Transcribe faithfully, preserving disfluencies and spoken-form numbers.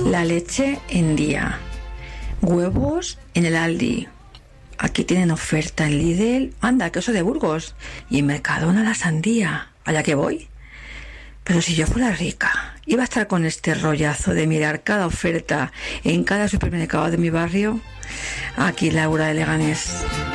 La leche en día. Huevos en el Aldi. Aquí tienen oferta en Lidl. Anda, queso de Burgos. Y en Mercadona la sandía. ¿Allá que voy? Pero si yo fuera rica, iba a estar con este rollazo de mirar cada oferta en cada supermercado de mi barrio. Aquí Laura de Leganés.